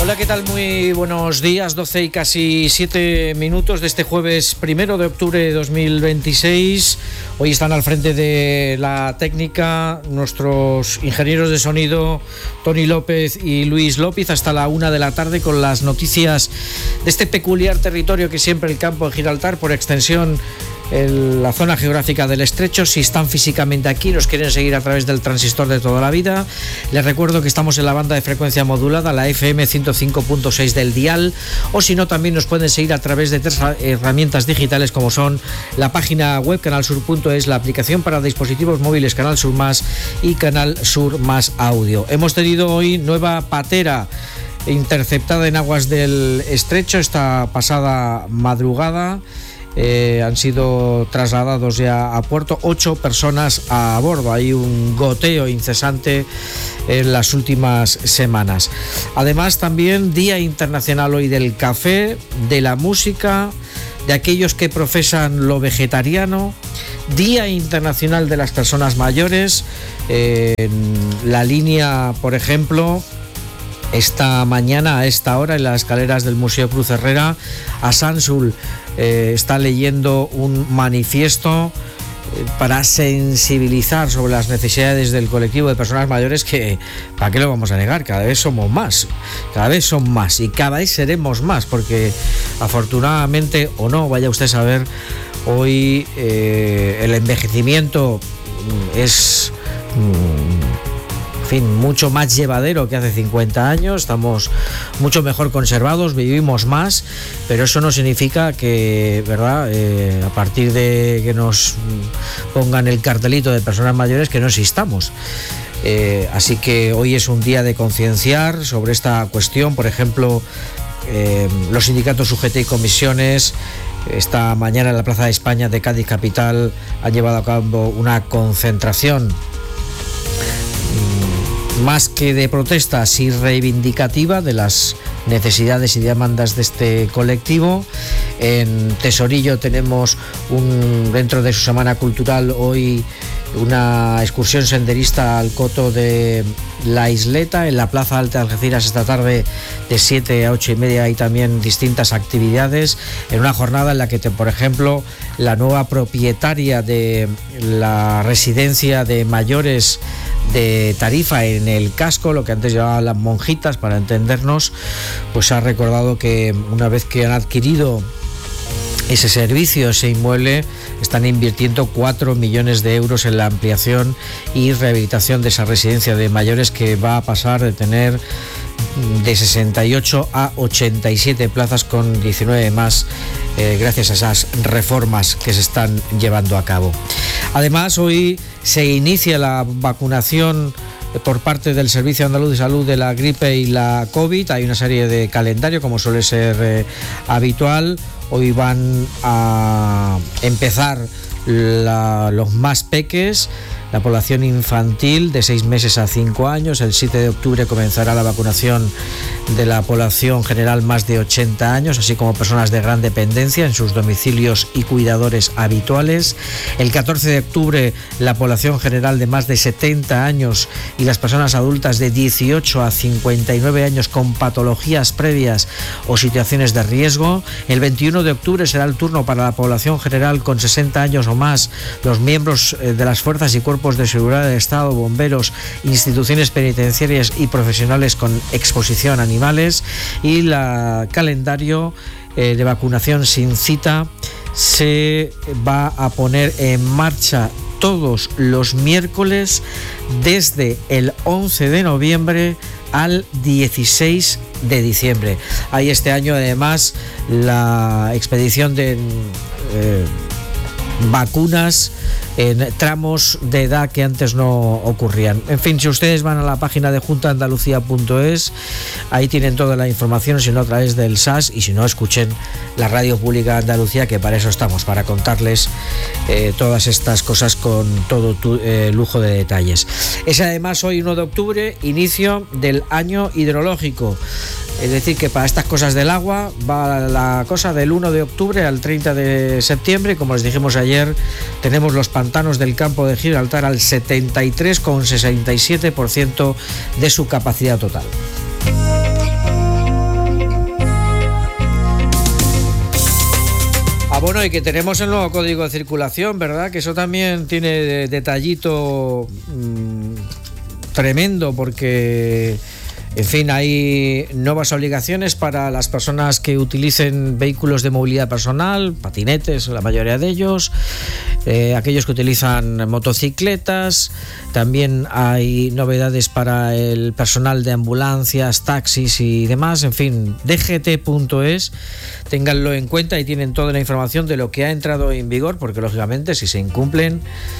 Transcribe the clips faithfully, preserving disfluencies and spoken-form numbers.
Hola, ¿qué tal? Muy buenos días, doce y casi siete minutos de este jueves primero de octubre de dos mil veintiséis. Hoy están al frente de la técnica nuestros ingenieros de sonido Tony López y Luis López hasta la una de la tarde con las noticias de este peculiar territorio que es siempre el campo de Gibraltar, por extensión el, la zona geográfica del Estrecho. Si están físicamente aquí, nos quieren seguir a través del transistor de toda la vida, les recuerdo que estamos en la banda de frecuencia modulada, la F M ciento cinco punto seis del dial, o si no también nos pueden seguir a través de tres herramientas digitales como son la página web Canal Sur punto es, la aplicación para dispositivos móviles Canal Sur Más y Canal Sur Más Audio. Hemos tenido hoy nueva patera interceptada en aguas del Estrecho esta pasada madrugada. Eh, han sido trasladados ya a puerto ocho personas a bordo. Hay un goteo incesante en las últimas semanas. Además, también Día Internacional hoy del café, de la música, de aquellos que profesan lo vegetariano, Día Internacional de las Personas Mayores. Eh, en la línea, por ejemplo, esta mañana a esta hora en las escaleras del Museo Cruz Herrera, Asansul eh, está leyendo un manifiesto eh, para sensibilizar sobre las necesidades del colectivo de personas mayores que, ¿para qué lo vamos a negar? Cada vez somos más, cada vez son más y cada vez seremos más, porque afortunadamente o no, vaya usted a saber, hoy eh, el envejecimiento es... Mm, en fin, mucho más llevadero que hace cincuenta años, estamos mucho mejor conservados, vivimos más, pero eso no significa que, ¿verdad?, eh, a partir de que nos pongan el cartelito de personas mayores, que no existamos. Eh, así que hoy es un día de concienciar sobre esta cuestión. Por ejemplo, eh, los sindicatos U G T y comisiones esta mañana en la Plaza de España de Cádiz Capital han llevado a cabo una concentración más que de protesta, sí reivindicativa de las necesidades y demandas de este colectivo. En Tesorillo tenemos un, dentro de su semana cultural hoy, una excursión senderista al coto de la Isleta. En la Plaza Alta de Algeciras esta tarde de siete a ocho y media hay también distintas actividades, en una jornada en la que, por ejemplo, la nueva propietaria de la residencia de mayores de Tarifa en el Casco, lo que antes llamaban las Monjitas para entendernos, pues ha recordado que una vez que han adquirido ese servicio, ese inmueble, están invirtiendo cuatro millones de euros en la ampliación y rehabilitación de esa residencia de mayores, que va a pasar de tener de sesenta y ocho a ochenta y siete plazas, con diecinueve más eh, gracias a esas reformas que se están llevando a cabo. Además, hoy se inicia la vacunación por parte del Servicio Andaluz de Salud de la gripe y la COVID. Hay una serie de calendario, como suele ser eh, habitual. Hoy van a empezar la, los más peques, la población infantil de seis meses a cinco años. El siete de octubre comenzará la vacunación de la población general más de ochenta años, así como personas de gran dependencia en sus domicilios y cuidadores habituales. El catorce de octubre la población general de más de setenta años y las personas adultas de dieciocho a cincuenta y nueve años con patologías previas o situaciones de riesgo. El veintiuno de octubre será el turno para la población general con sesenta años o más, los miembros de las fuerzas y cuerpos de seguridad del Estado, bomberos, instituciones penitenciarias y profesionales con exposición a animales. Y el calendario eh, de vacunación sin cita se va a poner en marcha todos los miércoles desde el once de noviembre al dieciséis de diciembre. Hay este año además la expedición de eh, vacunas en tramos de edad que antes no ocurrían. En fin, si ustedes van a la página de junta andalucía punto es, ahí tienen toda la información, si no a través del S A S, y si no, escuchen la Radio Pública de Andalucía, que para eso estamos, para contarles eh, todas estas cosas con todo tu, eh, lujo de detalles. Es además hoy uno de octubre, inicio del año hidrológico. Es decir, que para estas cosas del agua va la cosa del uno de octubre al treinta de septiembre. Como les dijimos ayer, tenemos los pantanos del campo de Gibraltar al setenta y tres coma sesenta y siete por ciento de su capacidad total. Ah, bueno, y que tenemos el nuevo código de circulación, ¿verdad? Que eso también tiene detallito mmm, tremendo, porque, en fin, hay nuevas obligaciones para las personas que utilicen vehículos de movilidad personal, patinetes, la mayoría de ellos, eh, aquellos que utilizan motocicletas. También hay novedades para el personal de ambulancias, taxis y demás. En fin, d g t punto es, ténganlo en cuenta y tienen toda la información de lo que ha entrado en vigor, porque lógicamente si se incumplen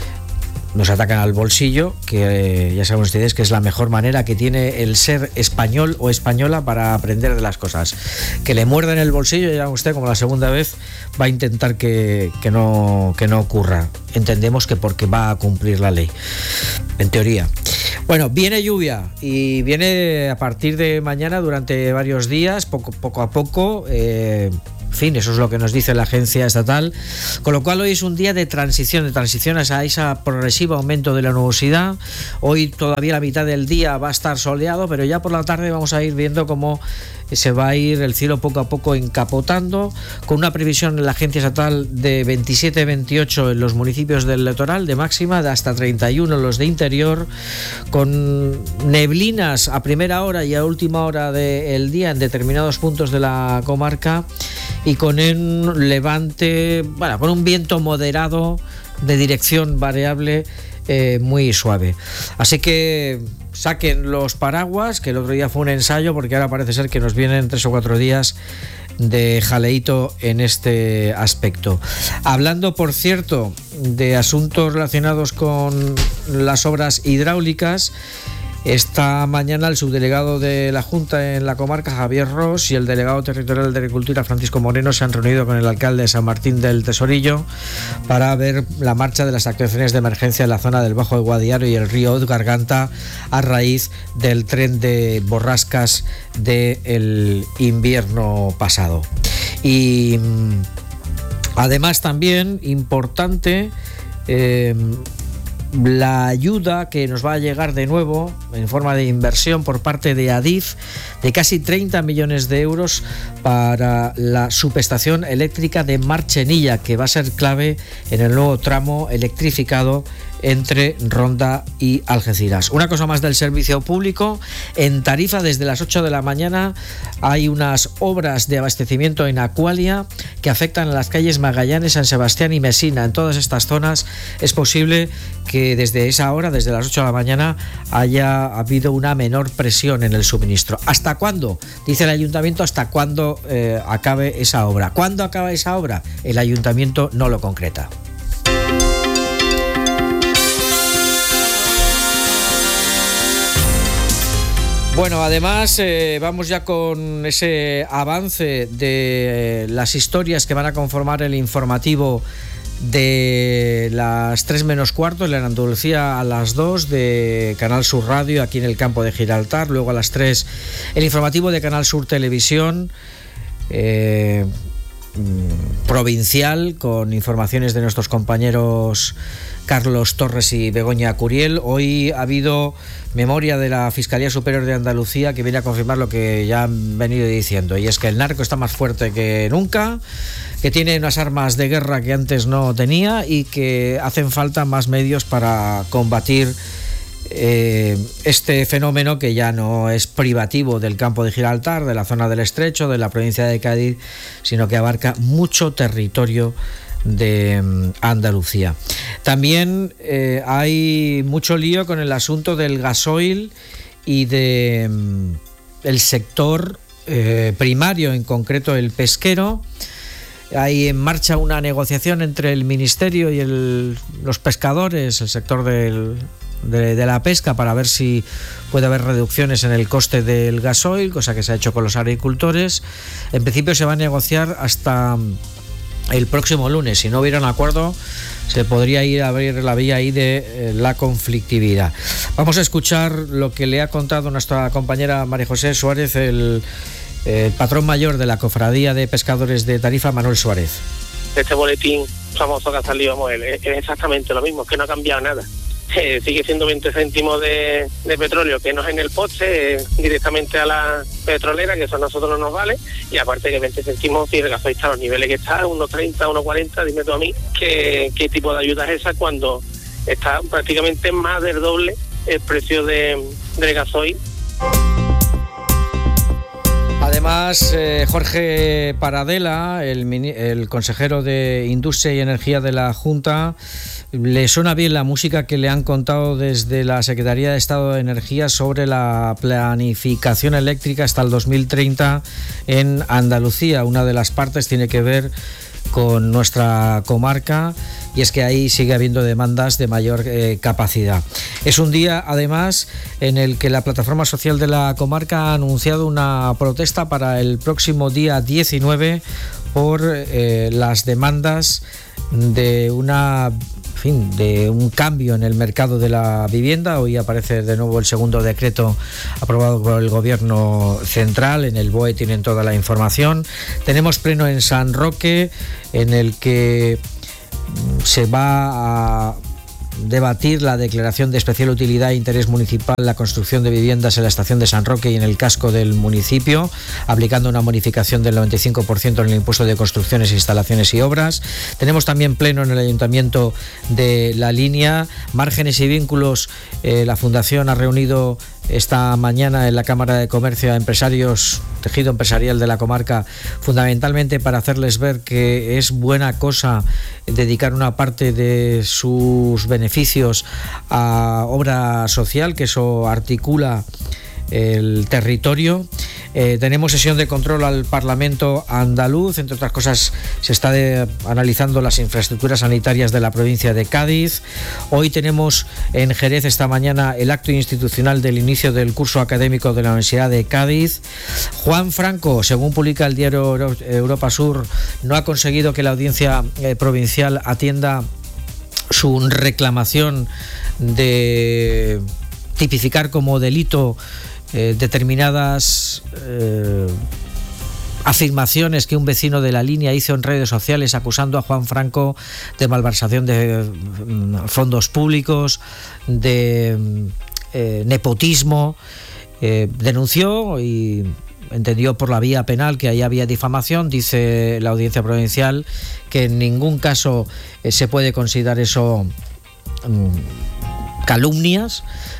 nos atacan al bolsillo, que eh, ya saben ustedes que es la mejor manera que tiene el ser español o española para aprender de las cosas. Que le muerdan el bolsillo, ya usted como la segunda vez va a intentar que, que, no, que no ocurra. Entendemos que porque va a cumplir la ley, en teoría. Bueno, viene lluvia y viene a partir de mañana durante varios días, poco, poco a poco. Eh, En fin, eso es lo que nos dice la agencia estatal, con lo cual hoy es un día de transición, de transición a esa, esa progresiva aumento de la nubosidad. Hoy todavía la mitad del día va a estar soleado, pero ya por la tarde vamos a ir viendo cómo se va a ir el cielo poco a poco encapotando, con una previsión en la agencia estatal de veintisiete a veintiocho en los municipios del litoral de máxima, de hasta treinta y uno en los de interior, con neblinas a primera hora y a última hora del día en determinados puntos de la comarca, y con un levante, bueno, con un viento moderado de dirección variable eh, muy suave. Así que saquen los paraguas, que el otro día fue un ensayo, porque ahora parece ser que nos vienen tres o cuatro días de jaleíto en este aspecto. Hablando, por cierto, de asuntos relacionados con las obras hidráulicas, esta mañana el subdelegado de la Junta en la comarca, Javier Ros, y el delegado territorial de Agricultura, Francisco Moreno, se han reunido con el alcalde de San Martín del Tesorillo para ver la marcha de las actuaciones de emergencia en la zona del Bajo de Guadiaro y el río Garganta a raíz del tren de borrascas del invierno pasado. Y además también importante, eh, la ayuda que nos va a llegar de nuevo en forma de inversión por parte de Adif de casi treinta millones de euros para la subestación eléctrica de Marchenilla, que va a ser clave en el nuevo tramo electrificado entre Ronda y Algeciras. Una cosa más del servicio público: en Tarifa desde las ocho de la mañana hay unas obras de abastecimiento en Acualia que afectan a las calles Magallanes, San Sebastián y Mesina. En todas estas zonas es posible que desde esa hora, desde las ocho de la mañana, haya habido una menor presión en el suministro. ¿Hasta cuándo? Dice el ayuntamiento hasta cuándo eh, acabe esa obra. ¿Cuándo acaba esa obra? El ayuntamiento no lo concreta. Bueno, además eh, vamos ya con ese avance de eh, las historias que van a conformar el informativo de las tres menos cuarto, en Andalucía a las dos de Canal Sur Radio aquí en el campo de Gibraltar, luego a las tres el informativo de Canal Sur Televisión eh, provincial, con informaciones de nuestros compañeros Carlos Torres y Begoña Curiel. Hoy ha habido memoria de la Fiscalía Superior de Andalucía, que viene a confirmar lo que ya han venido diciendo, y es que el narco está más fuerte que nunca, que tiene unas armas de guerra que antes no tenía y que hacen falta más medios para combatir eh, este fenómeno, que ya no es privativo del campo de Gibraltar, de la zona del Estrecho, de la provincia de Cádiz, sino que abarca mucho territorio de Andalucía. También eh, hay mucho lío con el asunto del gasoil y de mm, el sector eh, primario, en concreto el pesquero. Hay en marcha una negociación entre el Ministerio y el, los pescadores, el sector del, de, de la pesca, para ver si puede haber reducciones en el coste del gasoil, cosa que se ha hecho con los agricultores. En principio se va a negociar hasta el próximo lunes. Si no hubiera un acuerdo, se podría ir a abrir la vía ahí de eh, la conflictividad. Vamos a escuchar lo que le ha contado nuestra compañera María José Suárez, el, el patrón mayor de la Cofradía de Pescadores de Tarifa, Manuel Suárez. Este boletín famoso que ha salido, es, es exactamente lo mismo, es que no ha cambiado nada. eh, sigue siendo veinte céntimos de, de petróleo que no es en el poste, eh, directamente a la petrolera, que eso a nosotros no nos vale, y aparte que veinte céntimos si el gasoil está a los niveles que está, uno treinta, uno cuarenta, dime tú a mí, ¿qué, qué tipo de ayuda es esa cuando está prácticamente más del doble el precio de, del gasoil? Además, eh, Jorge Paradela, el, el consejero de Industria y Energía de la Junta, le suena bien la música que le han contado desde la Secretaría de Estado de Energía sobre la planificación eléctrica hasta el dos mil treinta en Andalucía. Una de las partes tiene que ver con nuestra comarca, y es que ahí sigue habiendo demandas de mayor eh, capacidad. Es un día, además, en el que la plataforma social de la comarca ha anunciado una protesta para el próximo día diecinueve por eh, las demandas de una... En fin, de un cambio en el mercado de la vivienda. Hoy aparece de nuevo el segundo decreto aprobado por el Gobierno Central. En el B O E tienen toda la información. Tenemos pleno en San Roque, en el que se va a debatir la declaración de especial utilidad e interés municipal, la construcción de viviendas en la estación de San Roque y en el casco del municipio, aplicando una bonificación del noventa y cinco por ciento en el impuesto de construcciones, instalaciones y obras. Tenemos también pleno en el Ayuntamiento de La Línea, márgenes y vínculos. Eh, la Fundación ha reunido esta mañana en la Cámara de Comercio a empresarios, tejido empresarial de la comarca, fundamentalmente para hacerles ver que es buena cosa dedicar una parte de sus beneficios a obra social, que eso articula el territorio. Eh, tenemos sesión de control al Parlamento andaluz. Entre otras cosas, se está de, analizando las infraestructuras sanitarias de la provincia de Cádiz. Hoy tenemos en Jerez esta mañana el acto institucional del inicio del curso académico de la Universidad de Cádiz. Juan Franco, según publica el diario Europa Sur, no ha conseguido que la audiencia eh, provincial atienda su reclamación de tipificar como delito Eh, determinadas eh, afirmaciones que un vecino de La Línea hizo en redes sociales acusando a Juan Franco de malversación de mm, fondos públicos, de eh, nepotismo. Eh, denunció y entendió por la vía penal que ahí había difamación. Dice la audiencia provincial que en ningún caso eh, se puede considerar eso mm, calumnias,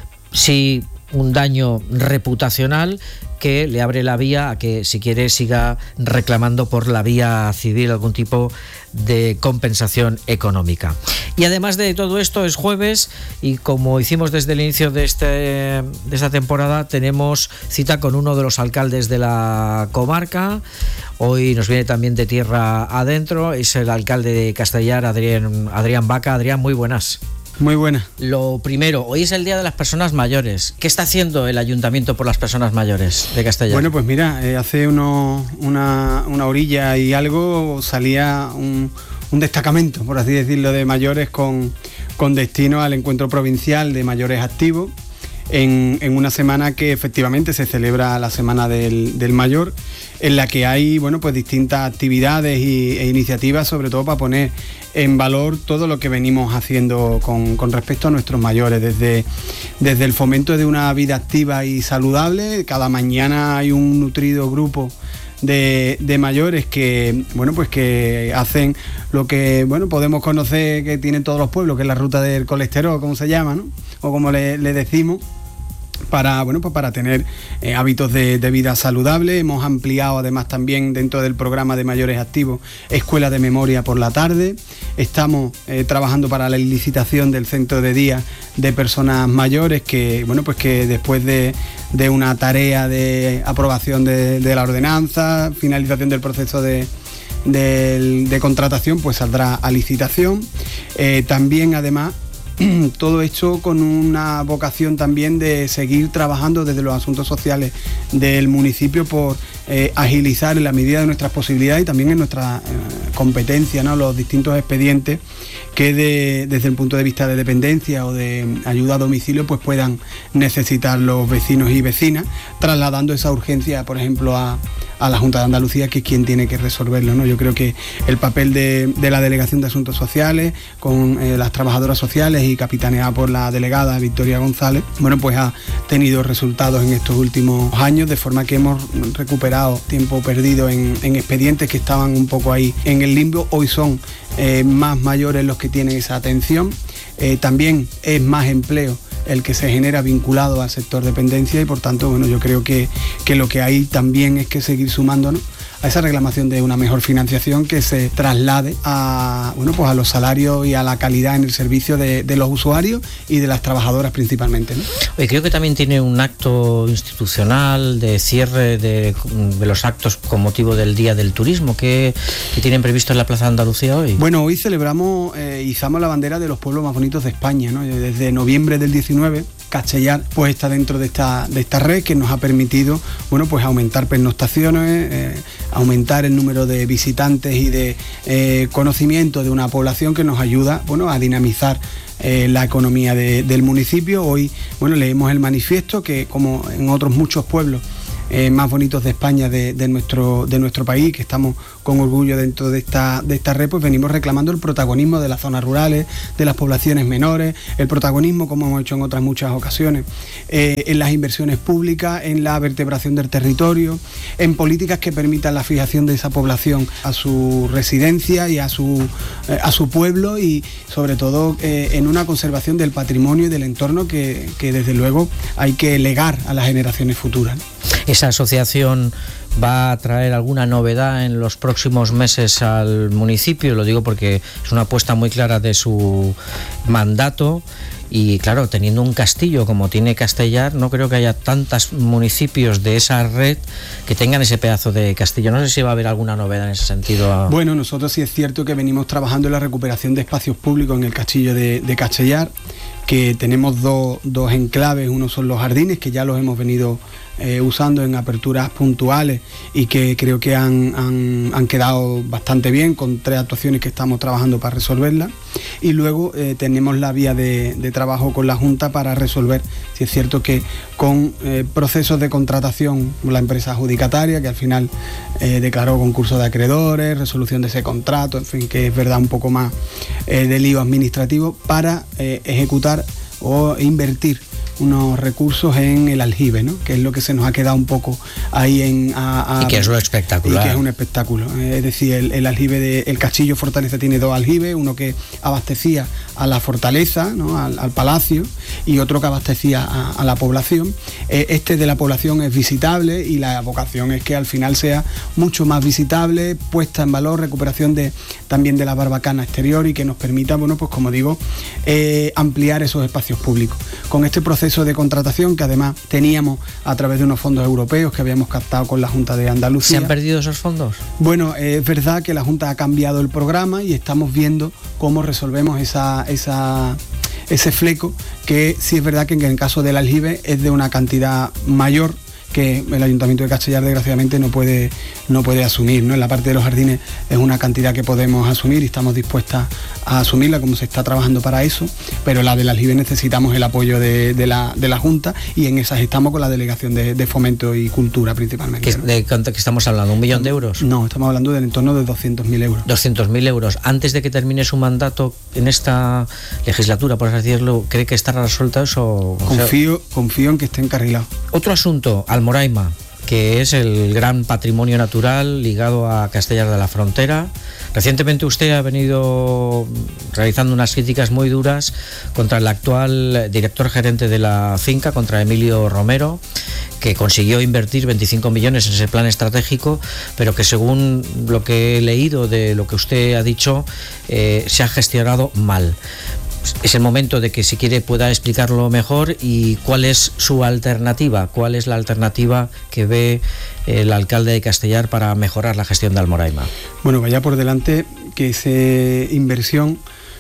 sí un daño reputacional que le abre la vía a que, si quiere, siga reclamando por la vía civil algún tipo de compensación económica. Y además de todo esto, es jueves y, como hicimos desde el inicio de, este, de esta temporada, tenemos cita con uno de los alcaldes de la comarca. Hoy nos viene también de tierra adentro, es el alcalde de Castellar, Adrián, Adrián Vaca. Adrián, muy buenas. Muy buena. Lo primero, hoy es el Día de las Personas Mayores. ¿Qué está haciendo el Ayuntamiento por las personas mayores de Castellar? Bueno, pues mira, eh, hace uno, una, una orilla y algo salía un, un destacamento, por así decirlo, de mayores con, con destino al encuentro provincial de mayores activos, en, en una semana que efectivamente se celebra la Semana del, del Mayor, en la que hay, bueno, pues distintas actividades y, e iniciativas, sobre todo para poner en valor todo lo que venimos haciendo con, con respecto a nuestros mayores, desde, desde el fomento de una vida activa y saludable. Cada mañana hay un nutrido grupo de, de mayores que, bueno, pues que hacen lo que, bueno, podemos conocer que tienen todos los pueblos, que es la ruta del colesterol, como se llama, ¿no? O como le, le decimos, para, bueno, pues para tener eh, hábitos de, de vida saludable. Hemos ampliado además también dentro del programa de mayores activos escuelas de memoria por la tarde. Estamos eh, trabajando para la licitación del centro de día de personas mayores, que, bueno, pues que después de, de una tarea de aprobación de, de la ordenanza, finalización del proceso de De, de contratación, pues saldrá a licitación. Eh, también, además, todo esto con una vocación también de seguir trabajando desde los asuntos sociales del municipio por eh, agilizar en la medida de nuestras posibilidades y también en nuestra eh, competencia, ¿no?, los distintos expedientes que de, desde el punto de vista de dependencia o de ayuda a domicilio pues puedan necesitar los vecinos y vecinas, trasladando esa urgencia, por ejemplo, a a la Junta de Andalucía, que es quien tiene que resolverlo, ¿no? Yo creo que el papel de, de la Delegación de Asuntos Sociales, con eh, las trabajadoras sociales y capitaneada por la delegada Victoria González, bueno, pues ha tenido resultados en estos últimos años, de forma que hemos recuperado tiempo perdido en, en expedientes que estaban un poco ahí en el limbo. Hoy son eh, más mayores los que tienen esa atención, eh, también es más empleo el que se genera vinculado al sector dependencia, y por tanto, bueno, yo creo que, que lo que hay también es que seguir sumándonos a esa reclamación de una mejor financiación que se traslade a, bueno, pues a los salarios y a la calidad en el servicio de, de los usuarios y de las trabajadoras principalmente, ¿no? Oye, creo que también tiene un acto institucional de cierre de, de los actos con motivo del Día del Turismo que, que tienen previsto en la Plaza de Andalucía hoy. Bueno, hoy celebramos, eh, izamos la bandera de los pueblos más bonitos de España, ¿no? Desde noviembre del diecinueve, Castellar pues está dentro de esta, de esta red que nos ha permitido, bueno, pues aumentar pernoctaciones, eh, aumentar el número de visitantes y de eh, conocimiento de una población que nos ayuda, bueno, a dinamizar eh, la economía de, del municipio. Hoy, bueno, leemos el manifiesto que, como en otros muchos pueblos Eh, más bonitos de España, de, de, nuestro, de nuestro país, que estamos con orgullo dentro de esta, de esta red, pues venimos reclamando el protagonismo de las zonas rurales, de las poblaciones menores, el protagonismo, como hemos hecho en otras muchas ocasiones, eh, en las inversiones públicas, en la vertebración del territorio, en políticas que permitan la fijación de esa población a su residencia y a su, eh, a su pueblo, y sobre todo eh, en una conservación del patrimonio y del entorno que, que desde luego hay que legar a las generaciones futuras. ¿Esa asociación va a traer alguna novedad en los próximos meses al municipio? Lo digo porque es una apuesta muy clara de su mandato, y claro, teniendo un castillo como tiene Castellar, no creo que haya tantos municipios de esa red que tengan ese pedazo de castillo. No sé si va a haber alguna novedad en ese sentido. Bueno, nosotros sí es cierto que venimos trabajando en la recuperación de espacios públicos en el castillo de, de Castellar, que tenemos dos, dos enclaves. Uno son los jardines, que ya los hemos venido eh, usando en aperturas puntuales y que creo que han, han, han quedado bastante bien, con tres actuaciones que estamos trabajando para resolverlas. Y luego eh, tenemos la vía de, de trabajo con la Junta para resolver, si es cierto que con eh, procesos de contratación, la empresa adjudicataria, que al final eh, declaró concurso de acreedores, resolución de ese contrato, en fin, que es verdad un poco más eh, de lío administrativo, para eh, ejecutar o invertir unos recursos en el aljibe, ¿no? Que es lo que se nos ha quedado un poco ahí en... A, a, y que es lo espectacular. Y que es un espectáculo. Es decir, el, el aljibe de, el Castillo Fortaleza tiene dos aljibes, uno que abastecía a la fortaleza, ¿no? al, al palacio, y otro que abastecía a, a la población. Este de la población es visitable, y la vocación es que al final sea mucho más visitable, puesta en valor, recuperación de también de la barbacana exterior, y que nos permita, bueno, pues como digo, eh, ampliar esos espacios públicos. Con este proceso de contratación que además teníamos a través de unos fondos europeos que habíamos captado con la Junta de Andalucía. ¿Se han perdido esos fondos? Bueno, eh, es verdad que la Junta ha cambiado el programa y estamos viendo cómo resolvemos esa, esa, ese fleco, que sí es verdad que en el caso del aljibe es de una cantidad mayor que el Ayuntamiento de Castellar desgraciadamente no puede, no puede asumir, ¿no? En la parte de los jardines es una cantidad que podemos asumir y estamos dispuestas a asumirla, como se está trabajando para eso, pero la del aljibe necesitamos el apoyo de, de, la, de la Junta, y en esas estamos con la Delegación de, de Fomento y Cultura principalmente, ¿no? ¿De cuánto que estamos hablando? ¿Un millón de euros? No, estamos hablando del entorno de doscientos mil euros. doscientos mil euros. Antes de que termine su mandato en esta legislatura, por así decirlo, ¿cree que estará resuelto eso? Confío, confío en que esté encarrilado. Otro asunto, Almoraima, que es el gran patrimonio natural ligado a Castellar de la Frontera. Recientemente usted ha venido realizando unas críticas muy duras contra el actual director gerente de la finca, contra Emilio Romero, que consiguió invertir veinticinco millones en ese plan estratégico, pero que según lo que he leído de lo que usted ha dicho, eh, se ha gestionado mal. Es el momento de que, si quiere, pueda explicarlo mejor, y cuál es su alternativa, cuál es la alternativa que ve el alcalde de Castellar para mejorar la gestión de Almoraima. Bueno, vaya por delante que esa inversión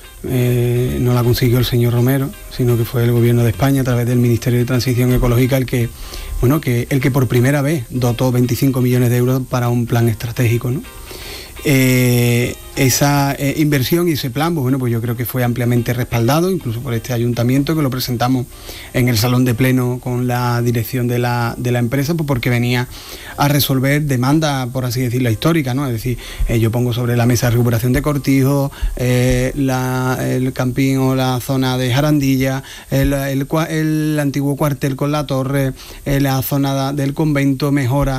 eh, no la consiguió el señor Romero, sino que fue el Gobierno de España a través del Ministerio de Transición Ecológica el que, bueno, que el que por primera vez dotó veinticinco millones de euros para un plan estratégico, ¿no? Eh, esa eh, inversión y ese plan, pues bueno, pues yo creo que fue ampliamente respaldado, incluso por este ayuntamiento, que lo presentamos en el salón de pleno con la dirección de la, de la empresa, pues porque venía a resolver demandas, por así decirlo, históricas, ¿no? Es decir, eh, yo pongo sobre la mesa recuperación de Cortijo, eh, la, el campín o la zona de Jarandilla, el, el, el antiguo cuartel con la torre, eh, la zona del convento, mejora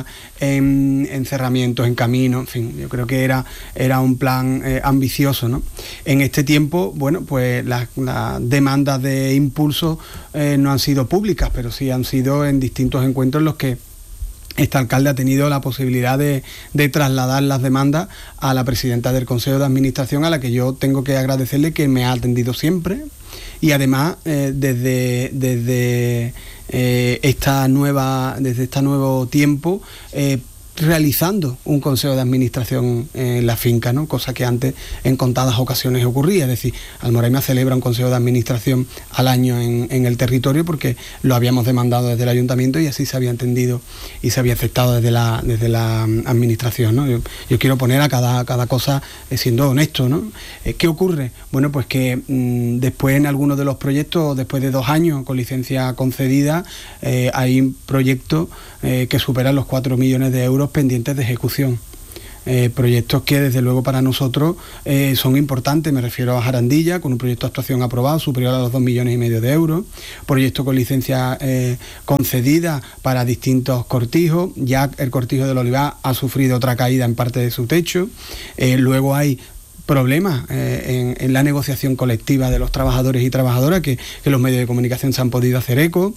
en encerramientos, en caminos, en fin, yo creo que era, era un plan eh, ambicioso, ¿no? En este tiempo, bueno, pues las, las demandas de impulso eh, no han sido públicas, pero sí han sido en distintos encuentros en los que este alcalde ha tenido la posibilidad de, de trasladar las demandas a la presidenta del Consejo de Administración, a la que yo tengo que agradecerle que me ha atendido siempre, y además eh, desde, desde eh, esta nueva, desde este nuevo tiempo, eh, realizando un consejo de administración en la finca, ¿no? Cosa que antes en contadas ocasiones ocurría. Es decir, Almoraima celebra un consejo de administración al año en, en el territorio porque lo habíamos demandado desde el ayuntamiento y así se había entendido y se había aceptado desde la, desde la administración, ¿no? Yo, yo quiero poner a cada, cada cosa eh, siendo honesto, ¿no? Eh, ¿Qué ocurre? Bueno, pues que mmm, después en algunos de los proyectos, después de dos años con licencia concedida, eh, hay proyectos eh, que superan los cuatro millones de euros pendientes de ejecución. Eh, proyectos que desde luego para nosotros eh, son importantes. Me refiero a Jarandilla, con un proyecto de actuación aprobado superior a los dos millones y medio de euros, proyecto con licencia eh, concedida para distintos cortijos. Ya el cortijo del Olivar ha sufrido otra caída en parte de su techo. Eh, luego hay problemas eh, en, en la negociación colectiva de los trabajadores y trabajadoras que, que los medios de comunicación se han podido hacer eco.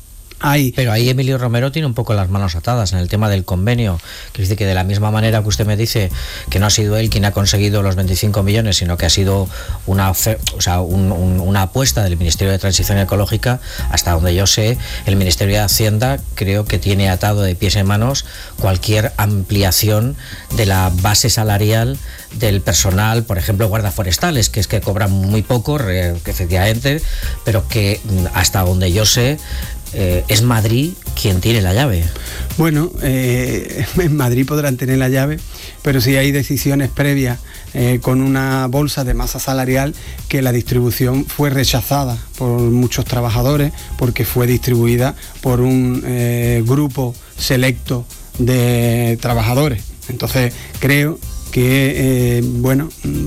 Hay. Pero ahí Emilio Romero tiene un poco las manos atadas en el tema del convenio, que dice que de la misma manera que usted me dice que no ha sido él quien ha conseguido los veinticinco millones, sino que ha sido una, o sea, un, un, una apuesta del Ministerio de Transición Ecológica. Hasta donde yo sé, el Ministerio de Hacienda creo que tiene atado de pies en manos cualquier ampliación de la base salarial del personal, por ejemplo, guardaforestales, que es que cobran muy poco, efectivamente, pero que hasta donde yo sé, Eh, es Madrid quien tiene la llave. Bueno, eh, en Madrid podrán tener la llave, pero si hay decisiones previas eh, con una bolsa de masa salarial, que la distribución fue rechazada por muchos trabajadores porque fue distribuida por un eh, grupo selecto de trabajadores. Entonces creo que, eh, bueno,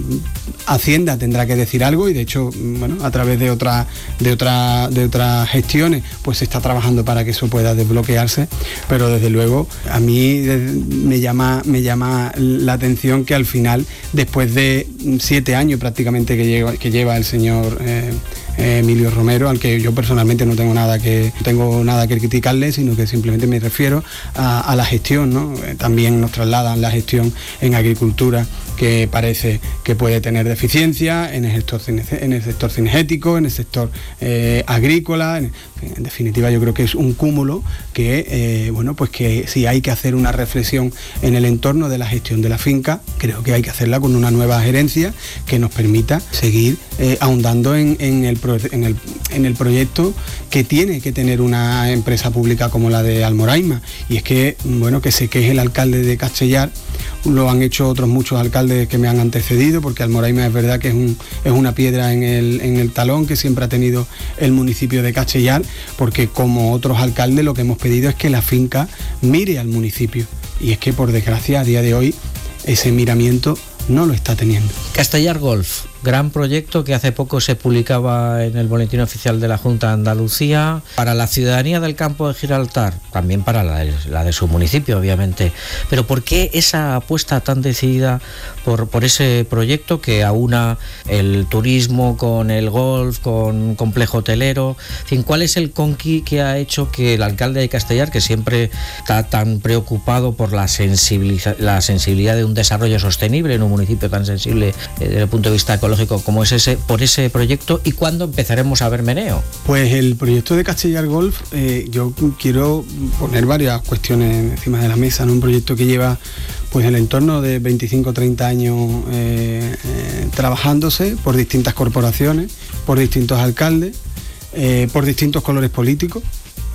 Hacienda tendrá que decir algo y de hecho, bueno, a través de otras de otra, de otras gestiones, pues se está trabajando para que eso pueda desbloquearse, pero desde luego a mí me llama, me llama la atención que al final, después de siete años prácticamente que lleva, que lleva el señor eh, Emilio Romero, al que yo personalmente no tengo nada que tengo nada que criticarle, sino que simplemente me refiero a, a la gestión, ¿no? También nos trasladan la gestión en agricultura, que parece que puede tener deficiencia en el sector, en el sector cinegético, en el sector eh, agrícola. En, en definitiva, yo creo que es un cúmulo que, eh, bueno, pues que si hay que hacer una reflexión en el entorno de la gestión de la finca, creo que hay que hacerla con una nueva gerencia que nos permita seguir eh, ahondando en, en, el, en, el, en el proyecto que tiene que tener una empresa pública como la de Almoraima. Y es que, bueno, que se queje el alcalde de Castellar, lo han hecho otros muchos alcaldes que me han antecedido, porque Almoraima es verdad que es, un, es una piedra en el, en el talón que siempre ha tenido el municipio de Castellar, porque como otros alcaldes lo que hemos pedido es que la finca mire al municipio, y es que por desgracia a día de hoy ese miramiento no lo está teniendo. Castellar Golf, gran proyecto que hace poco se publicaba en el Boletín Oficial de la Junta de Andalucía, para la ciudadanía del campo de Gibraltar, también para la de, la de su municipio, obviamente. Pero ¿por qué esa apuesta tan decidida por, por ese proyecto que aúna el turismo con el golf, con complejo hotelero? En fin, ¿cuál es el conqui que ha hecho que el alcalde de Castellar, que siempre está tan preocupado por la, sensibiliza- la sensibilidad de un desarrollo sostenible en un municipio tan sensible eh, desde el punto de vista ecológico como es ese, por ese proyecto, y cuándo empezaremos a ver meneo? Pues el proyecto de Castellar Golf, eh, yo quiero poner varias cuestiones encima de la mesa, ¿no? Un proyecto que lleva pues el entorno de veinticinco o treinta años eh, eh, trabajándose por distintas corporaciones, por distintos alcaldes, eh, por distintos colores políticos.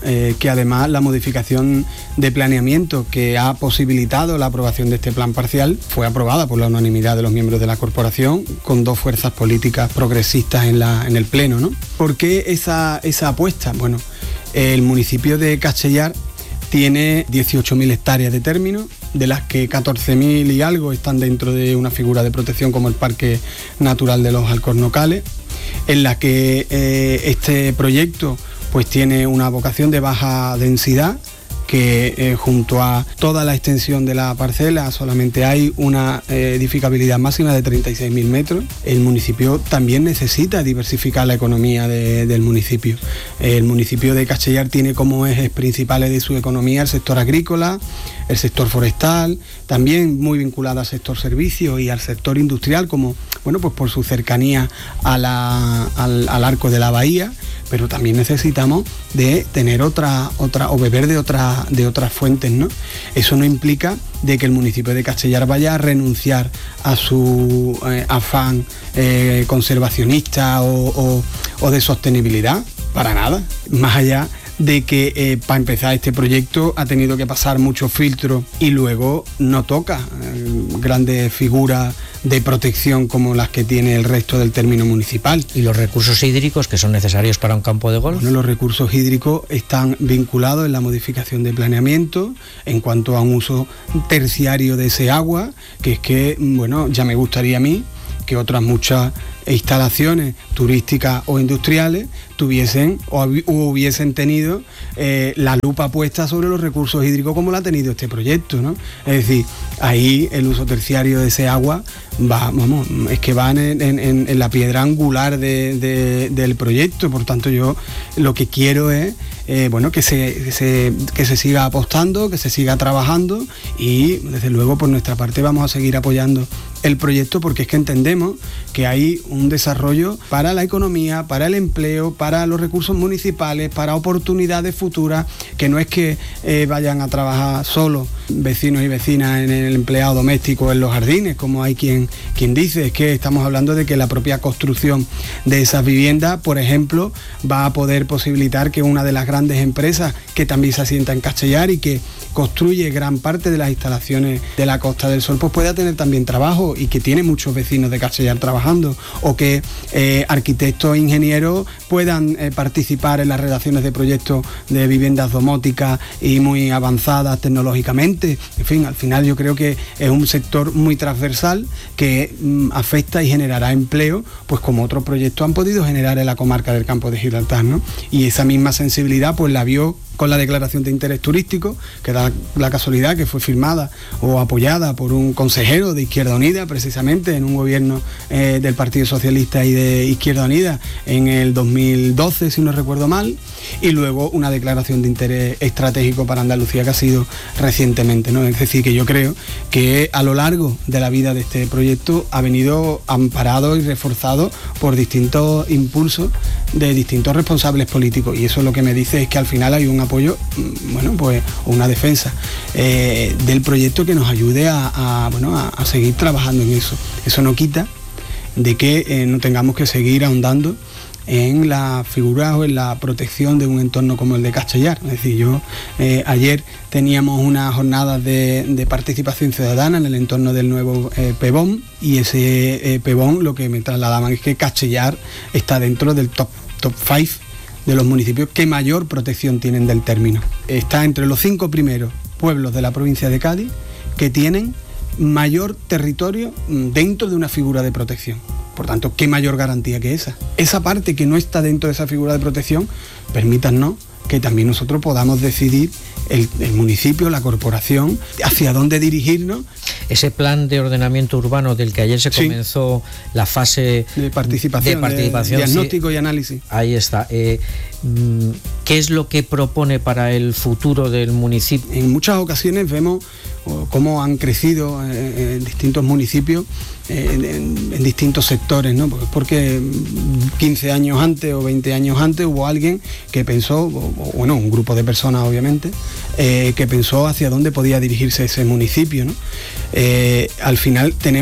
eh, que además la modificación de planeamiento que ha posibilitado la aprobación de este plan parcial fue aprobada por la unanimidad de los miembros de la corporación, con dos fuerzas políticas progresistas en, la, en el pleno, ¿no? ¿Por qué esa, esa apuesta? Bueno, el municipio de Castellar tiene dieciocho mil hectáreas de término, de las que catorce mil y algo están dentro de una figura de protección como el Parque Natural de los Alcornocales, en la que eh, este proyecto pues tiene una vocación de baja densidad, que eh, junto a toda la extensión de la parcela solamente hay una eh, edificabilidad máxima de treinta y seis mil metros. El municipio también necesita diversificar la economía de, del municipio. El municipio de Castellar tiene como ejes principales de su economía el sector agrícola, el sector forestal, también muy vinculado al sector servicios y al sector industrial, como bueno, pues por su cercanía a la, al, al arco de la bahía, pero también necesitamos de tener otra, otra o beber de, otra, de otras fuentes, ¿no? Eso no implica de que el municipio de Castellar vaya a renunciar a su eh, afán eh, conservacionista o, o, o de sostenibilidad, para nada, más allá de que eh, para empezar este proyecto ha tenido que pasar muchos filtros y luego no toca eh, grandes figuras de protección como las que tiene el resto del término municipal. ¿Y los recursos hídricos que son necesarios para un campo de golf? Bueno, los recursos hídricos están vinculados en la modificación de planeamiento en cuanto a un uso terciario de ese agua, que es que, bueno, ya me gustaría a mí que otras muchas instalaciones turísticas o industriales tuviesen o hubiesen tenido eh, la lupa puesta sobre los recursos hídricos como la ha tenido este proyecto, ¿no? Es decir, ahí el uso terciario de ese agua va, vamos, es que va en, en, en la piedra angular de, de, del proyecto. Por tanto, yo lo que quiero es eh, bueno, que se, que se que se siga apostando, que se siga trabajando, y desde luego por nuestra parte vamos a seguir apoyando el proyecto, porque es que entendemos que hay un desarrollo para la economía, para el empleo, para los recursos municipales, para oportunidades futuras, que no es que eh, vayan a trabajar solo vecinos y vecinas en el empleado doméstico en los jardines, como hay quien, quien dice. Es que estamos hablando de que la propia construcción de esas viviendas, por ejemplo, va a poder posibilitar que una de las grandes empresas que también se asienta en Castellar y que construye gran parte de las instalaciones de la Costa del Sol, pues pueda tener también trabajo, y que tiene muchos vecinos de Castellar trabajando, o que eh, arquitectos e ingenieros puedan eh, participar en las redacciones de proyectos de viviendas domóticas y muy avanzadas tecnológicamente. En fin, al final yo creo que es un sector muy transversal que mm, afecta y generará empleo, pues como otros proyectos han podido generar en la comarca del Campo de Gibraltar, ¿no? Y esa misma sensibilidad pues la vio con la declaración de interés turístico, que da la casualidad que fue firmada o apoyada por un consejero de Izquierda Unida, precisamente en un gobierno eh, del Partido Socialista y de Izquierda Unida en el dos mil doce, si no recuerdo mal, y luego una declaración de interés estratégico para Andalucía que ha sido recientemente, ¿no? Es decir, que yo creo que a lo largo de la vida de este proyecto ha venido amparado y reforzado por distintos impulsos de distintos responsables políticos, y eso lo que me dice es que al final hay un apoyo, bueno, pues una defensa eh, del proyecto que nos ayude a, a, bueno, a, a seguir trabajando en eso. Eso no quita de que eh, no tengamos que seguir ahondando en la figura o en la protección de un entorno como el de Castellar. Es decir, yo eh, ayer teníamos una jornada de, de participación ciudadana en el entorno del nuevo eh, Pebón, y ese eh, Pebón lo que me trasladaban es que Castellar está dentro del top top cinco de los municipios que mayor protección tienen del término. Está entre los cinco primeros pueblos de la provincia de Cádiz que tienen mayor territorio dentro de una figura de protección. Por tanto, ¿qué mayor garantía que esa? Esa parte que no está dentro de esa figura de protección, permítanos que también nosotros podamos decidir, el, el municipio, la corporación, hacia dónde dirigirnos. Ese plan de ordenamiento urbano del que ayer se comenzó sí. la fase de participación, de participación de diagnóstico sí. y análisis. Ahí está. Eh, ¿Qué es lo que propone para el futuro del municipio? En muchas ocasiones vemos cómo han crecido eh, en distintos municipios, eh, en, en distintos sectores, ¿no? Porque quince años antes o veinte años antes hubo alguien que pensó, o, bueno, un grupo de personas obviamente, eh, que pensó hacia dónde podía dirigirse ese municipio, ¿no? Eh, al final tenemos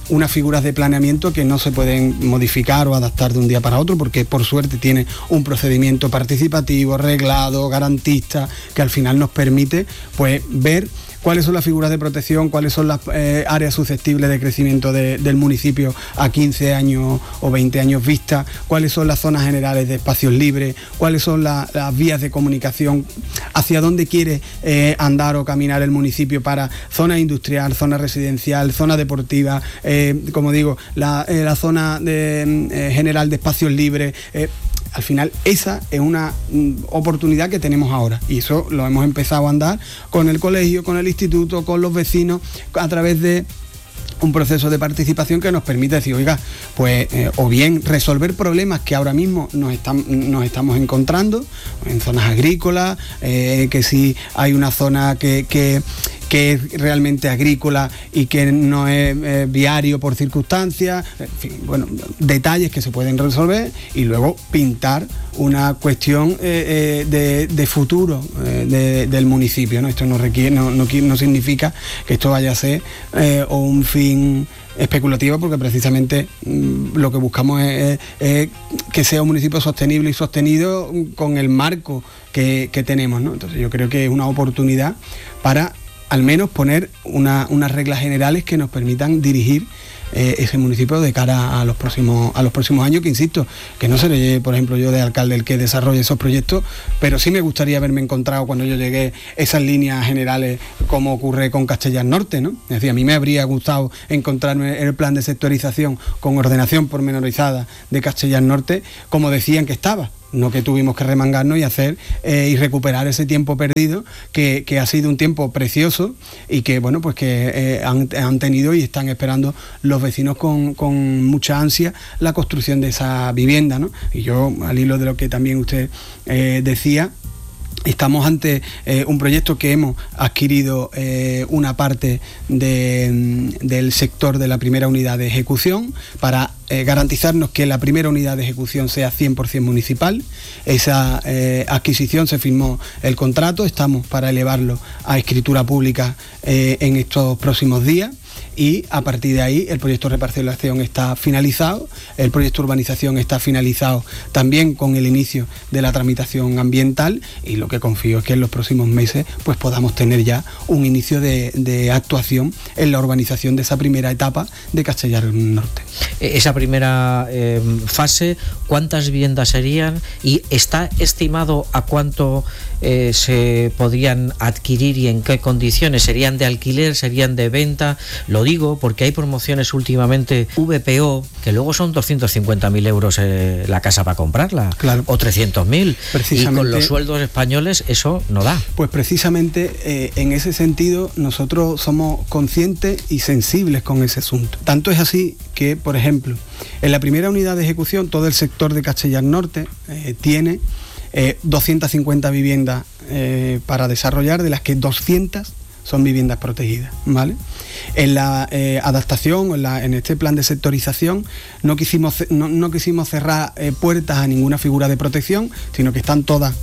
unas figuras de planeamiento que no se pueden modificar o adaptar de un día para otro, porque por suerte tiene un procedimiento participativo, reglado, garantista, que al final nos permite pues ver cuáles son las figuras de protección, cuáles son las eh, áreas susceptibles de crecimiento de, del municipio a quince años o veinte años vista, cuáles son las zonas generales de espacios libres, cuáles son la, las vías de comunicación, hacia dónde quiere eh, andar o caminar el municipio para zona industrial, zona residencial, zona deportiva, eh, como digo, la, eh, la zona de, eh, general de espacios libres. Eh, Al final esa es una mm, oportunidad que tenemos ahora, y eso lo hemos empezado a andar con el colegio, con el instituto, con los vecinos, a través de un proceso de participación que nos permite decir, oiga, pues eh, o bien resolver problemas que ahora mismo nos, están, nos estamos encontrando en zonas agrícolas, eh, que si hay una zona que, que que es realmente agrícola y que no es eh, viario por circunstancias, en fin, bueno, detalles que se pueden resolver, y luego pintar una cuestión eh, eh, de, de futuro eh, de, del municipio, ¿no? Esto no requiere, no, no, no significa que esto vaya a ser eh, o un fin especulativo, porque precisamente mmm, lo que buscamos es, es, es que sea un municipio sostenible y sostenido con el marco que, que tenemos, ¿no? Entonces yo creo que es una oportunidad para al menos poner una, unas reglas generales que nos permitan dirigir eh, ese municipio de cara a los próximos a los próximos años, que insisto, que no seré, por ejemplo, yo de alcalde el que desarrolle esos proyectos, pero sí me gustaría haberme encontrado cuando yo llegué esas líneas generales, como ocurre con Castellar Norte, ¿no? Es decir, a mí me habría gustado encontrarme el plan de sectorización con ordenación pormenorizada de Castellar Norte, como decían que estaba. No que tuvimos que remangarnos y hacer eh, y recuperar ese tiempo perdido, que, que ha sido un tiempo precioso y que bueno pues que eh, han, han tenido y están esperando los vecinos con, con mucha ansia la construcción de esa vivienda, ¿no? Y yo, al hilo de lo que también usted eh, decía, estamos ante eh, un proyecto que hemos adquirido eh, una parte de, del sector de la primera unidad de ejecución para eh, garantizarnos que la primera unidad de ejecución sea cien por ciento municipal. Esa eh, adquisición, se firmó el contrato, estamos para elevarlo a escritura pública eh, en estos próximos días. Y a partir de ahí el proyecto de reparcelación está finalizado, el proyecto de urbanización está finalizado también con el inicio de la tramitación ambiental, y lo que confío es que en los próximos meses pues podamos tener ya un inicio de, de actuación en la urbanización de esa primera etapa de Castellar Norte. Esa primera eh, fase, ¿cuántas viviendas serían? ¿Y está estimado a cuánto eh, se podrían adquirir y en qué condiciones? ¿Serían de alquiler? ¿Serían de venta? Lo digo porque hay promociones últimamente V P O que luego son doscientos cincuenta mil euros eh, la casa para comprarla, claro, o trescientos mil, y con los sueldos españoles eso no da. Pues precisamente eh, en ese sentido nosotros somos conscientes y sensibles con ese asunto. Tanto es así que, por ejemplo, en la primera unidad de ejecución todo el sector de Castellar Norte eh, tiene eh, doscientas cincuenta viviendas eh, para desarrollar, de las que doscientas son viviendas protegidas, ¿vale? En la eh, adaptación, en, la, en este plan de sectorización, no quisimos, no, no quisimos cerrar eh, puertas a ninguna figura de protección, sino que están todas,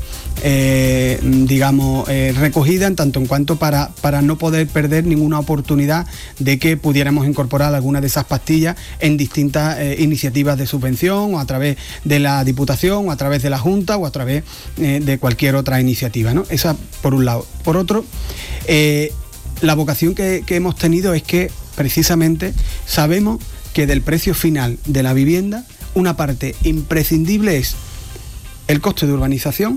eh, digamos, eh, recogidas, en tanto en cuanto para, para no poder perder ninguna oportunidad de que pudiéramos incorporar alguna de esas pastillas en distintas eh, iniciativas de subvención, o a través de la Diputación, o a través de la Junta, o a través eh, de cualquier otra iniciativa, ¿no? Esa por un lado. Por otro, eh, la vocación que, que hemos tenido es que precisamente sabemos que del precio final de la vivienda una parte imprescindible es el coste de urbanización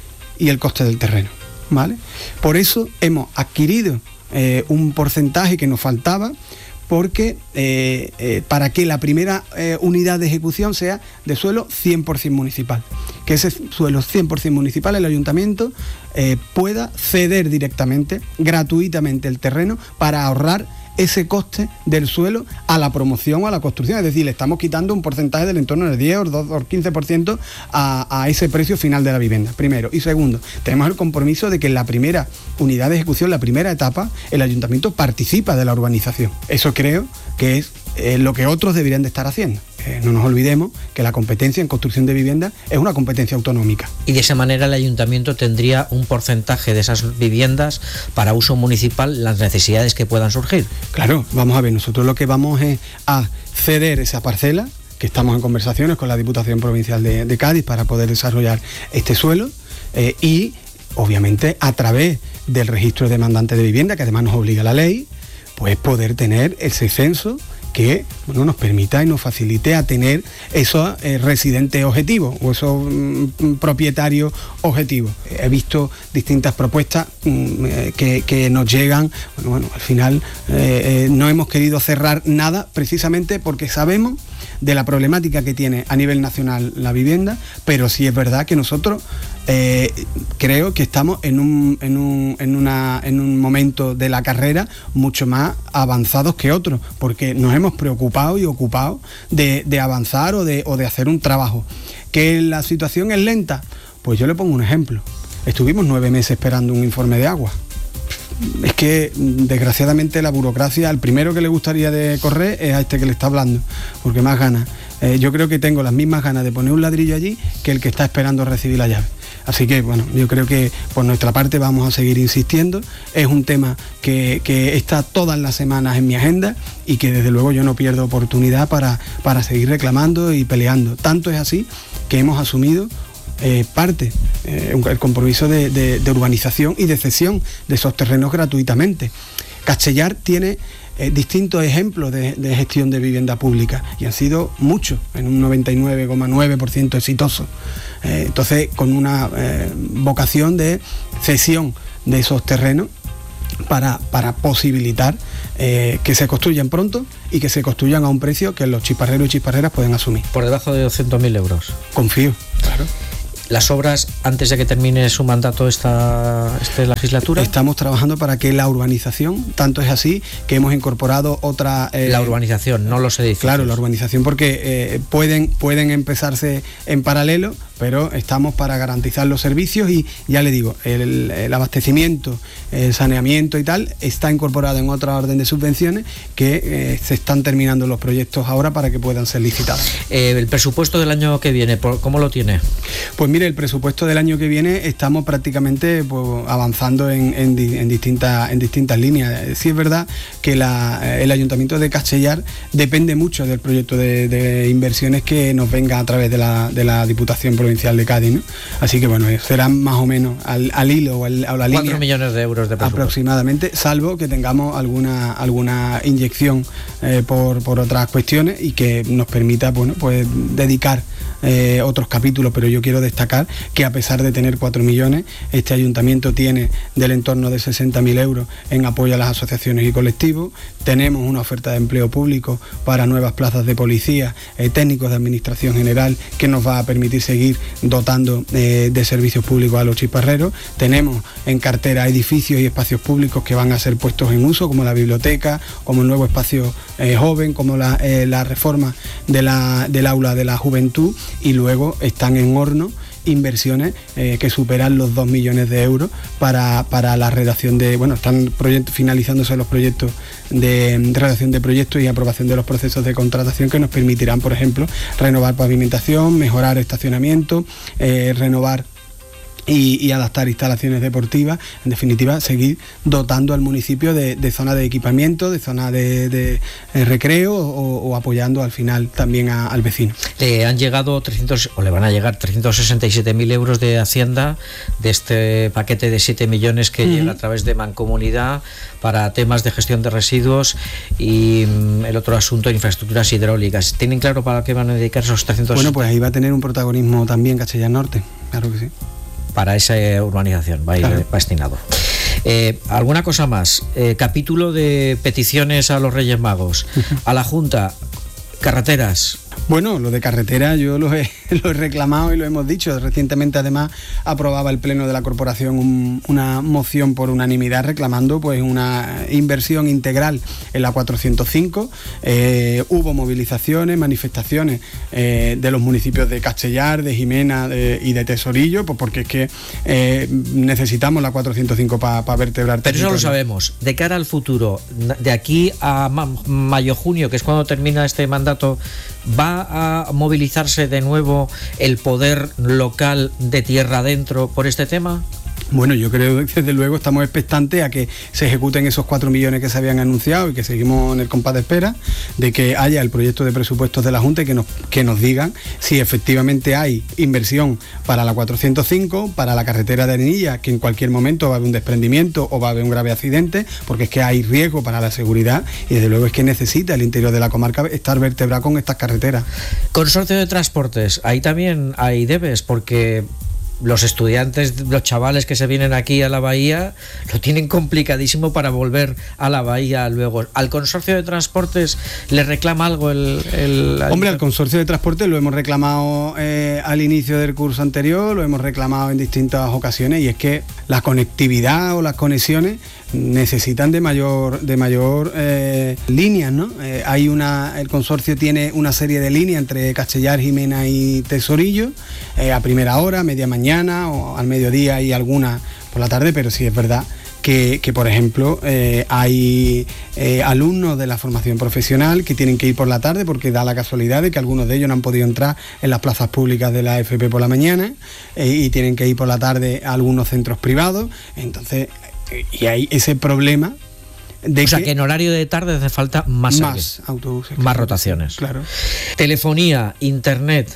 y el coste del terreno, ¿vale? Por eso hemos adquirido eh, un porcentaje que nos faltaba, porque eh, eh, para que la primera eh, unidad de ejecución sea de suelo cien por ciento municipal, que ese suelo cien por ciento municipal, el ayuntamiento eh, pueda ceder directamente, gratuitamente el terreno, para ahorrar ese coste del suelo a la promoción o a la construcción. Es decir, le estamos quitando un porcentaje del entorno del diez o quince por ciento a, a ese precio final de la vivienda, primero. Y segundo, tenemos el compromiso de que en la primera unidad de ejecución, la primera etapa, el ayuntamiento participa de la urbanización. Eso creo que es eh, lo que otros deberían de estar haciendo. Es eh, no nos olvidemos que la competencia en construcción de viviendas es una competencia autonómica. Y de esa manera el ayuntamiento tendría un porcentaje de esas viviendas para uso municipal, las necesidades que puedan surgir. Claro, vamos a ver, nosotros lo que vamos es a ceder esa parcela, que estamos en conversaciones con la Diputación Provincial de, de Cádiz para poder desarrollar este suelo, eh, y obviamente a través del registro de demandantes de vivienda, que además nos obliga la ley, pues poder tener ese censo que, bueno, nos permita y nos facilite a tener esos eh, residentes objetivos o esos mm, propietarios objetivos. He visto distintas propuestas mm, eh, que, que nos llegan. Bueno, bueno, al final eh, eh, no hemos querido cerrar nada precisamente porque sabemos de la problemática que tiene a nivel nacional la vivienda, pero sí es verdad que nosotros eh, creo que estamos en un, en, un, en, una, en un momento de la carrera mucho más avanzados que otros, porque nos hemos preocupado y ocupado de, de avanzar o de, o de hacer un trabajo. ¿Que la situación es lenta? Pues yo le pongo un ejemplo. Estuvimos nueve meses esperando un informe de agua. Es que desgraciadamente la burocracia, al primero que le gustaría de correr es a este que le está hablando, porque más ganas. Eh, yo creo que tengo las mismas ganas de poner un ladrillo allí que el que está esperando recibir la llave. Así que bueno, yo creo que por nuestra parte vamos a seguir insistiendo. Es un tema que, que está todas las semanas en mi agenda y que desde luego yo no pierdo oportunidad para, para seguir reclamando y peleando. Tanto es así que hemos asumido Eh, parte, eh, el compromiso de, de, de urbanización y de cesión de esos terrenos gratuitamente. Castellar tiene eh, distintos ejemplos de, de gestión de vivienda pública y han sido muchos, en un noventa y nueve coma nueve por ciento exitosos. Eh, entonces, con una eh, vocación de cesión de esos terrenos para, para posibilitar eh, que se construyan pronto y que se construyan a un precio que los chisparreros y chisparreras pueden asumir. Por debajo de doscientos mil euros. Confío, claro. Las obras antes de que termine su mandato esta, esta legislatura. Estamos trabajando para que la urbanización, tanto es así que hemos incorporado otra... Eh, la urbanización, no los edificios. Claro, la urbanización, porque eh, pueden, pueden empezarse en paralelo, pero estamos para garantizar los servicios y ya le digo, el, el abastecimiento, el saneamiento y tal está incorporado en otra orden de subvenciones que eh, se están terminando los proyectos ahora para que puedan ser licitados. Eh, el presupuesto del año que viene, ¿cómo lo tiene? Pues mire, el presupuesto del año que viene estamos prácticamente pues, avanzando en, en, en, distintas, en distintas líneas. Sí es verdad que la, el Ayuntamiento de Castellar depende mucho del proyecto de, de inversiones que nos venga a través de la, de la Diputación Provincial de Cádiz, ¿no? Así que bueno, serán más o menos al, al hilo o, al, a la línea. cuatro millones de euros de presupuesto. Aproximadamente, salvo que tengamos alguna, alguna inyección eh, por, por otras cuestiones y que nos permita, bueno, pues dedicar Eh, otros capítulos, pero yo quiero destacar que a pesar de tener cuatro millones, este ayuntamiento tiene del entorno de sesenta mil euros en apoyo a las asociaciones y colectivos. Tenemos una oferta de empleo público para nuevas plazas de policía, eh, técnicos de administración general, que nos va a permitir seguir dotando eh, de servicios públicos a los chisparreros. Tenemos en cartera edificios y espacios públicos que van a ser puestos en uso, como la biblioteca, como el nuevo espacio eh, joven, como la, eh, la reforma de la, del aula de la juventud. Y luego están en horno inversiones eh, que superan los dos millones de euros para, para la redacción de, bueno, están finalizándose los proyectos de, de redacción de proyectos y aprobación de los procesos de contratación que nos permitirán, por ejemplo, renovar pavimentación, mejorar estacionamiento, eh, renovar Y, y adaptar instalaciones deportivas, en definitiva seguir dotando al municipio de, de zona de equipamiento, de zona de, de, de recreo o, o apoyando al final también a, al vecino. Le han llegado trescientos o le van a llegar trescientos sesenta y siete mil euros de Hacienda de este paquete de siete millones que uh-huh. llega a través de Mancomunidad para temas de gestión de residuos y mm, el otro asunto de infraestructuras hidráulicas. ¿Tienen claro para qué van a dedicar esos trescientos? Bueno, pues ahí va a tener un protagonismo también Castellar Norte, claro que sí. Para esa urbanización va a ir claro. destinado. Eh, ¿Alguna cosa más? Eh, capítulo de peticiones a los Reyes Magos, a la Junta, carreteras. Bueno, lo de carretera yo lo he, lo he reclamado y lo hemos dicho. Recientemente además aprobaba el Pleno de la Corporación un, una moción por unanimidad reclamando pues una inversión integral en la cuatrocientos cinco. Eh, hubo movilizaciones, manifestaciones eh, de los municipios de Castellar, de Jimena de, y de Tesorillo, pues porque es que eh, necesitamos la cuatrocientos cinco para pa vertebrar. Pero eso lo sabemos. De cara al futuro, de aquí a ma mayo-junio, que es cuando termina este mandato, ¿va ¿Va a movilizarse de nuevo el poder local de tierra adentro por este tema? Bueno, yo creo que desde luego estamos expectantes a que se ejecuten esos cuatro millones que se habían anunciado y que seguimos en el compás de espera, de que haya el proyecto de presupuestos de la Junta y que nos, que nos digan si efectivamente hay inversión para la cuatrocientos cinco, para la carretera de Arenilla, que en cualquier momento va a haber un desprendimiento o va a haber un grave accidente, porque es que hay riesgo para la seguridad y desde luego es que necesita el interior de la comarca estar vertebrado con estas carreteras. Consorcio de Transportes, ahí también hay debes, porque los estudiantes, los chavales que se vienen aquí a la bahía lo tienen complicadísimo para volver a la bahía luego. ¿Al Consorcio de Transportes le reclama algo el...? el Hombre, al Consorcio de Transportes lo hemos reclamado eh, al inicio del curso anterior, lo hemos reclamado en distintas ocasiones, y es que la conectividad o las conexiones necesitan de mayor de mayor eh, líneas, ¿no? Eh, hay una, el consorcio tiene una serie de líneas entre Castellar, Jimena y Tesorillo, eh, a primera hora, media mañana o al mediodía y alguna por la tarde, pero sí es verdad que, que por ejemplo, eh, hay eh, alumnos de la formación profesional que tienen que ir por la tarde porque da la casualidad de que algunos de ellos no han podido entrar en las plazas públicas de la A F P por la mañana eh, y tienen que ir por la tarde a algunos centros privados. Entonces, y hay ese problema de o sea que, que en horario de tarde hace falta más, más autobuses, más claro, rotaciones. Claro. Telefonía, internet,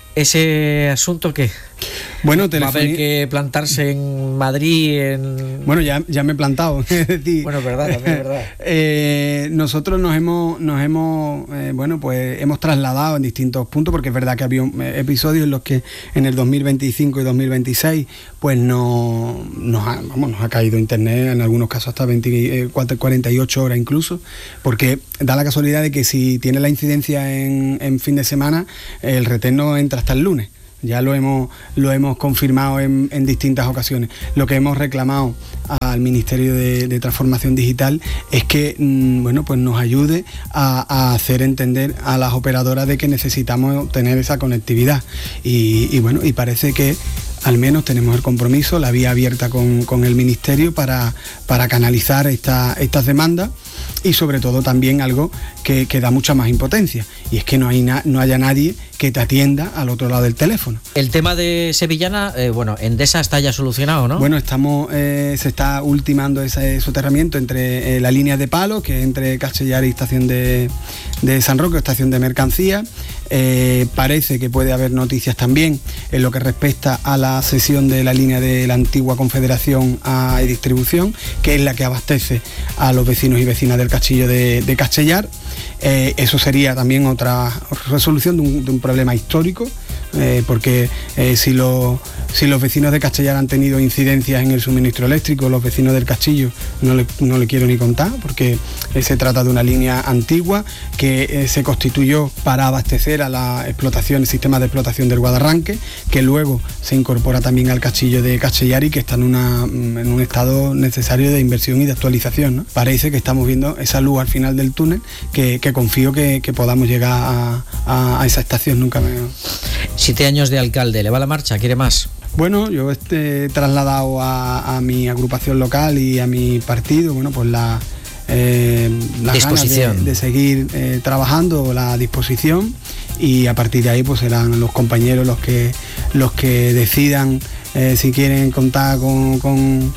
ese asunto que bueno, telefonía... va a haber que plantarse en Madrid, en... Bueno, ya, ya me he plantado, es decir... Bueno, es verdad, también es verdad. eh, nosotros nos hemos, nos hemos eh, bueno, pues hemos trasladado en distintos puntos, porque es verdad que había episodios en los que en el dos mil veinticinco y dos mil veintiséis pues no, nos, ha, vamos, nos ha caído internet, en algunos casos hasta veinticuatro, cuarenta y ocho horas incluso, porque da la casualidad de que si tiene la incidencia en, en fin de semana, el retén no entra hasta el lunes. Ya lo hemos lo hemos confirmado en, en distintas ocasiones. Lo que hemos reclamado al Ministerio de, de Transformación Digital es que mmm, bueno, pues nos ayude a, a hacer entender a las operadoras de que necesitamos tener esa conectividad. Y, y bueno, y parece que al menos tenemos el compromiso, la vía abierta con, con el Ministerio para, para canalizar esta, estas demandas, y sobre todo también algo que, que da mucha más impotencia, y es que no, hay na, no haya nadie que te atienda al otro lado del teléfono. El tema de Sevillana, eh, bueno, Endesa está ya solucionado, ¿no? Bueno, estamos eh, se está ultimando ese soterramiento entre eh, la línea de palo, que es entre Castellar y estación de, de San Roque, estación de mercancía. Eh, parece que puede haber noticias también en lo que respecta a la cesión de la línea de la antigua Confederación a distribución, que es la que abastece a los vecinos y vecinas del castillo de, de Castellar. Eh, eso sería también otra resolución de un, de un problema histórico, eh, porque eh, si, lo, si los vecinos de Castellar han tenido incidencias en el suministro eléctrico, los vecinos del castillo no le, no le quiero ni contar, porque eh, se trata de una línea antigua que eh, se constituyó para abastecer a la explotación, el sistema de explotación del Guadarranque, que luego se incorpora también al castillo de Castellar y que está en, una, en un estado necesario de inversión y de actualización, ¿no? Parece que estamos viendo esa luz al final del túnel, que, que confío que, que podamos llegar a, a, a esa estación. Nunca me... Siete años de alcalde, ¿le va la marcha? ¿Quiere más? Bueno, yo este, he trasladado a, a mi agrupación local y a mi partido, bueno, pues la, eh, la disposición ganas de, de seguir eh, trabajando, la disposición, y a partir de ahí pues serán los compañeros los que los que decidan eh, si quieren contar con, con,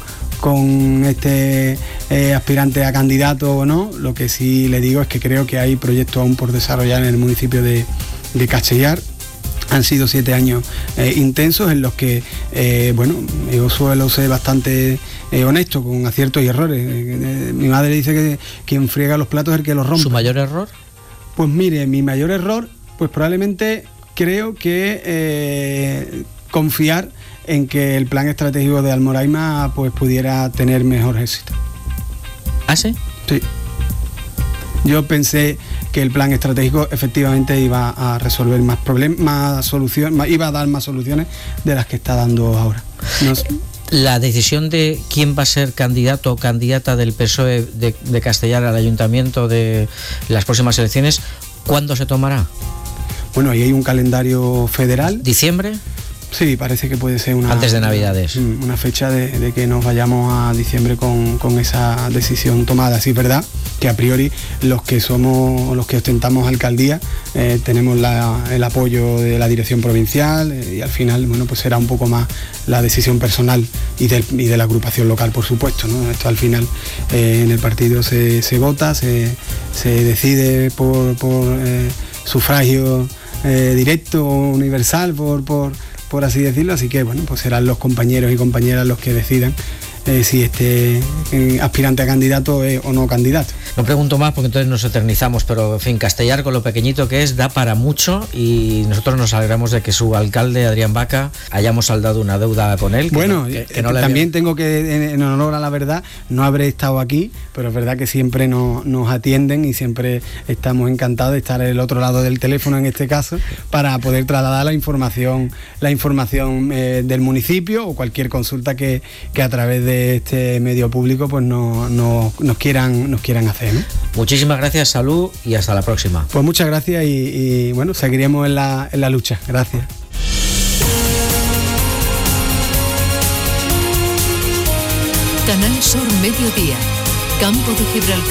con este eh, aspirante a candidato o no. Lo que sí le digo es que creo que hay proyectos aún por desarrollar en el municipio de, de Castellar. Han sido siete años eh, intensos en los que, eh, bueno, yo suelo ser bastante eh, honesto, con aciertos y errores. Eh, eh, mi madre dice que quien friega los platos es el que los rompe. ¿Su mayor error? Pues mire, mi mayor error, pues probablemente creo que eh, confiar en que el plan estratégico de Almoraima pues pudiera tener mejor éxito. ¿Ah, sí? Sí. Yo pensé que el plan estratégico efectivamente iba a resolver más problemas, más soluciones, iba a dar más soluciones de las que está dando ahora. No sé. La decisión de quién va a ser candidato o candidata del P S O E de, de Castellar al ayuntamiento de las próximas elecciones, ¿cuándo se tomará? Bueno, ahí hay un calendario federal. ¿Diciembre? Sí, parece que puede ser una... Antes de Navidades. Una, una fecha de, de que nos vayamos a diciembre con, con esa decisión tomada. Sí, es verdad que a priori los que somos, los que ostentamos alcaldía, eh, tenemos la, el apoyo de la dirección provincial eh, y al final, bueno, pues será un poco más la decisión personal y, del, y de la agrupación local, por supuesto, ¿no? Esto al final eh, en el partido se, se vota, se, se decide por, por eh, sufragio eh, directo, universal, por, por, por así decirlo, así que bueno, pues serán los compañeros y compañeras los que decidan Eh, si este eh, aspirante a candidato es o no candidato. No pregunto más porque entonces nos eternizamos, pero en fin, Castellar, con lo pequeñito que es, da para mucho y nosotros nos alegramos de que su alcalde, Adrián Baca, hayamos saldado una deuda con él. Que bueno, no, que, que eh, no también había... tengo que, en, en honor a la verdad, no habré estado aquí, pero es verdad que siempre nos, nos atienden y siempre estamos encantados de estar al otro lado del teléfono en este caso, para poder trasladar la información, la información eh, del municipio o cualquier consulta que, que a través de de este medio público pues no, no, nos quieran nos quieran hacer, ¿no? Muchísimas gracias, salud y hasta la próxima. Pues muchas gracias y, y bueno, seguiremos en la, en la lucha. Gracias. Canal Sur Mediodía, Campo de Gibraltar.